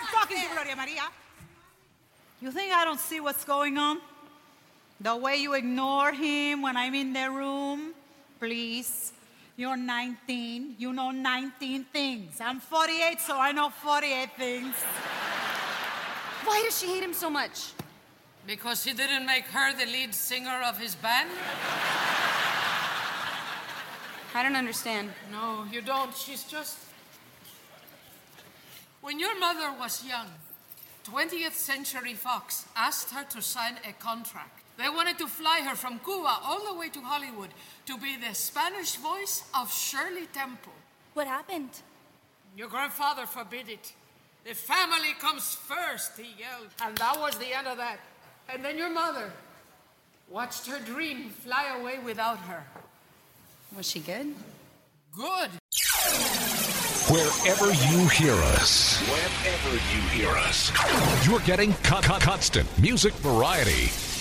talking to Gloria Maria. You think I don't see what's going on? The way you ignore him when I'm in the room? Please. You're 19. You know 19 things. I'm 48, so I know 48 things. Why does she hate him so much? Because he didn't make her the lead singer of his band? I don't understand. No, you don't. She's just... When your mother was young, 20th Century Fox asked her to sign a contract. They wanted to fly her from Cuba all the way to Hollywood to be the Spanish voice of Shirley Temple. What happened? Your grandfather forbid it. The family comes first, he yelled. And that was the end of that. And then your mother watched her dream fly away without her. Was she good? Good. Wherever you hear us, you're getting constant music variety.